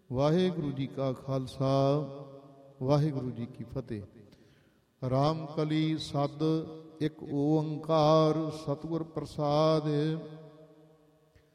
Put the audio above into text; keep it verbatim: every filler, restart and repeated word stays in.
ਵਾਹਿਗੁਰੂ ਜੀ ਕਾ ਖਾਲਸਾ, ਵਾਹਿਗੁਰੂ ਜੀ ਕੀ ਫਤਿਹ। ਰਾਮ ਕਲੀ ਸਦ ਇੱਕ ਓੰਕਾਰ, ਸਤਿਗੁਰ ਪ੍ਰਸਾਦਿ।